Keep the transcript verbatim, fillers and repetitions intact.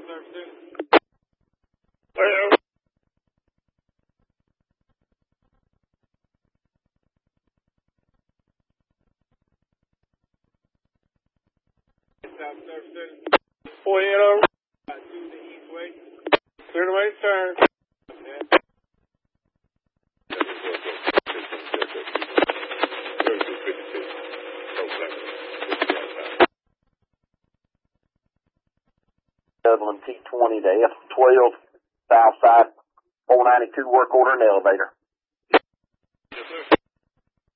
Well, well, clear the way turn. Dublin T twenty to F twelve, south side, four ninety-two, work order in the elevator.